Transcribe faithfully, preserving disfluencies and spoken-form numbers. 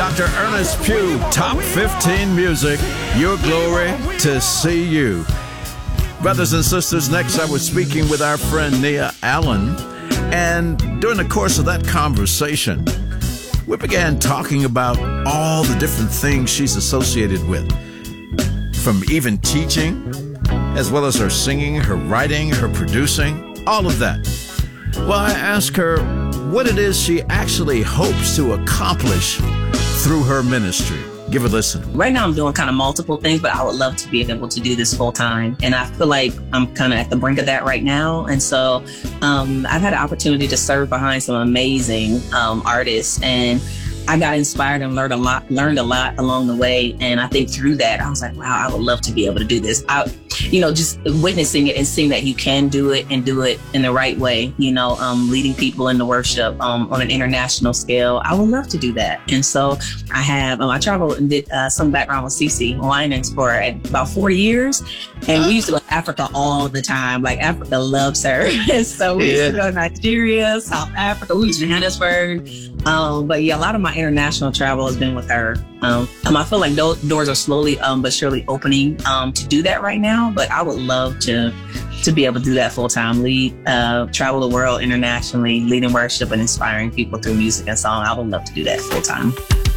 Doctor Ernest Pugh, Top fifteen Music, Your Glory to See You. Brothers and sisters, next I was speaking with our friend Nia Allen, and during the course of that conversation, we began talking about all the different things she's associated with, from even teaching, as well as her singing, her writing, her producing, all of that. Well, I asked her what it is she actually hopes to accomplish through her ministry. Give a listen. Right now I'm doing kind of multiple things, but I would love to be able to do this full time. And I feel like I'm kind of at the brink of that right now. And so um, I've had an opportunity to serve behind some amazing um, artists, and I got inspired and learned a lot, learned a lot along the way. And I think through that, I was like, wow, I would love to be able to do this. I, you know, just witnessing it and seeing that you can do it and do it in the right way, you know, um, leading people into worship um, on an international scale. I would love to do that. And so I have, um, I traveled and did uh, some background with CeCe Winans for about four years. And we used to go to Africa all the time. Like, Africa loves her. So we used to go to Nigeria, South Africa, we used to Johannesburg. Um, but yeah, a lot of my international travel has been with her. Um, um, I feel like those doors are slowly um, but surely opening um, to do that right now. But I would love to to be able to do that full time, lead, uh, travel the world internationally, leading worship and inspiring people through music and song. I would love to do that full time.